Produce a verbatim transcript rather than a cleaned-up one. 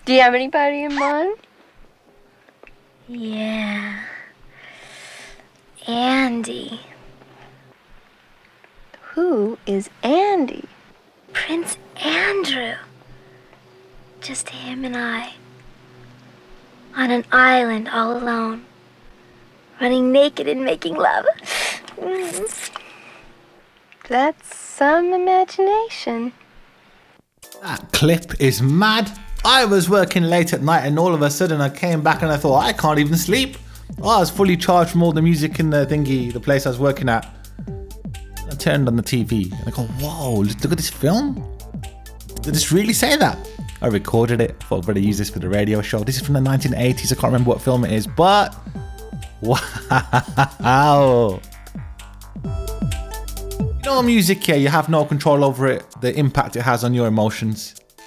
Do you have anybody in mind? Yeah. Andy. Who is Andy? Prince Andrew. Just him and I. On an island all alone. Running naked and making love. Mm. That's some imagination. That clip is mad. I was working late at night and all of a sudden I came back and I thought, I can't even sleep. Oh, I was fully charged from all the music in the thingy, the place I was working at. I turned on the T V and I go, whoa, look at this film. Did this really say that? I recorded it, thought I'd better use this for the radio show. This is from the nineteen eighties, I can't remember what film it is, but wow. You know, music here, you have no control over it, the impact it has on your emotions.